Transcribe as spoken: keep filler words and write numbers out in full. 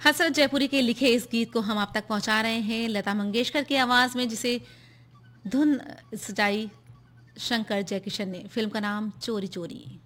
हसरत जयपुरी के लिखे इस गीत को हम आप तक पहुंचा रहे हैं लता मंगेशकर की आवाज में, जिसे धुन सजाई शंकर जयकिशन ने। फिल्म का नाम चोरी चोरी।